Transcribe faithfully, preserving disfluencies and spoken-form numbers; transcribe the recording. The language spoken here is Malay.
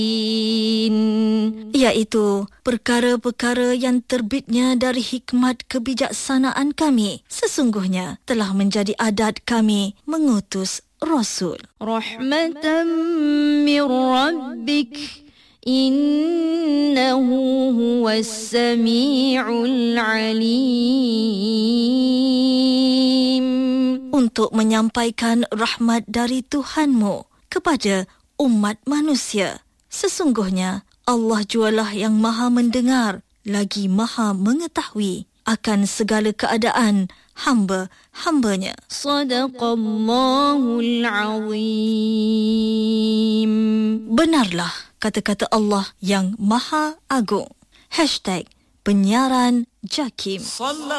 iaitu perkara-perkara yang terbitnya dari hikmat kebijaksanaan kami. Sesungguhnya telah menjadi adat kami mengutus Rasul. Rahmatan min Rabbik, innahu huwas sami'ul alim. Untuk menyampaikan rahmat dari Tuhanmu kepada umat manusia. Sesungguhnya Allah jualah yang maha mendengar lagi maha mengetahui akan segala keadaan hamba-hambanya. Sadaqallahul azim. Benarlah kata-kata Allah yang maha agung. Hashtag penyiaran JAKIM.